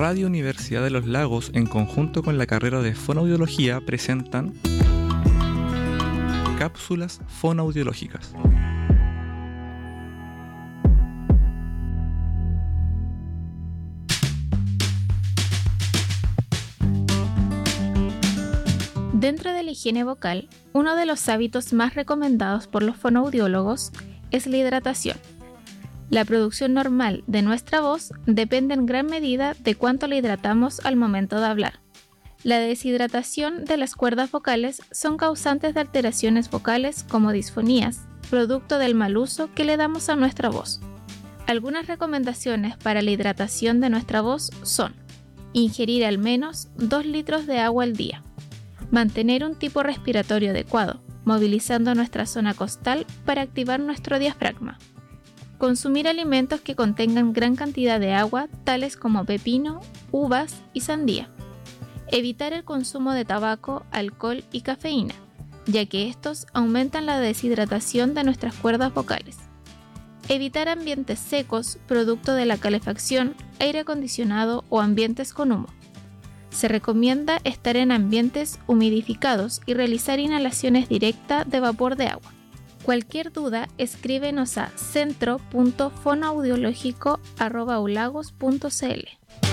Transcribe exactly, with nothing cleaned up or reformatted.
Radio Universidad de los Lagos, en conjunto con la carrera de Fonoaudiología, presentan Cápsulas Fonoaudiológicas. Dentro de la higiene vocal, uno de los hábitos más recomendados por los fonoaudiólogos es la hidratación. La producción normal de nuestra voz depende en gran medida de cuánto la hidratamos al momento de hablar. La deshidratación de las cuerdas vocales son causantes de alteraciones vocales como disfonías, producto del mal uso que le damos a nuestra voz. Algunas recomendaciones para la hidratación de nuestra voz son: ingerir al menos dos litros de agua al día, mantener un tipo respiratorio adecuado, movilizando nuestra zona costal para activar nuestro diafragma, consumir alimentos que contengan gran cantidad de agua, tales como pepino, uvas y sandía, evitar el consumo de tabaco, alcohol y cafeína, ya que estos aumentan la deshidratación de nuestras cuerdas vocales, evitar ambientes secos producto de la calefacción, aire acondicionado o ambientes con humo. Se recomienda estar en ambientes humidificados y realizar inhalaciones directas de vapor de agua. Cualquier duda, escríbenos a centro punto fonoaudiológico arroba ulagos punto c l.